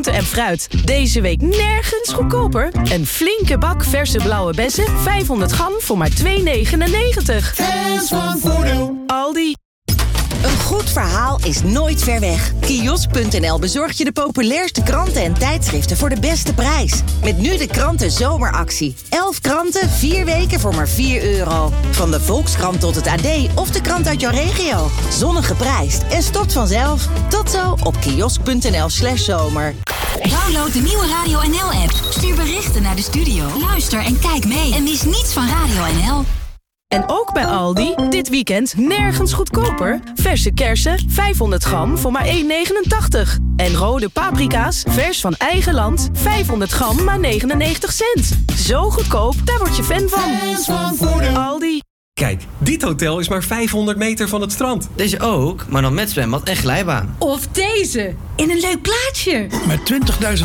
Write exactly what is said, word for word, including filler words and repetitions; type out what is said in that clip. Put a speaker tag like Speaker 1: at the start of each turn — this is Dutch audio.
Speaker 1: groente en fruit. Deze week nergens goedkoper. Een flinke bak verse blauwe bessen, vijfhonderd gram voor maar twee negenennegentig.
Speaker 2: Fans van Voordeel.
Speaker 1: Aldi.
Speaker 3: Een goed verhaal is nooit ver weg. Kiosk punt n l bezorgt je de populairste kranten en tijdschriften voor de beste prijs. Met nu de kranten zomeractie. elf kranten, vier weken voor maar vier euro. Van de Volkskrant tot het A D of de krant uit jouw regio. Zonnig geprijsd en stopt vanzelf. Tot zo op kiosk punt n l slash zomer.
Speaker 4: Download de nieuwe Radio N L-app. Stuur berichten naar de studio. Luister en kijk mee. En mis niets van Radio N L.
Speaker 1: En ook bij Aldi, dit weekend nergens goedkoper. Verse kersen, vijfhonderd gram voor maar één negenentachtig. En rode paprika's, vers van eigen land, vijfhonderd gram maar negenennegentig cent. Zo goedkoop, daar word je fan van.
Speaker 2: Fans van Voordeel.
Speaker 1: Aldi.
Speaker 5: Kijk, dit hotel is maar vijfhonderd meter van het strand.
Speaker 6: Deze ook, maar dan met zwembad en glijbaan.
Speaker 7: Of deze, in een leuk plaatsje.
Speaker 8: Met twintigduizend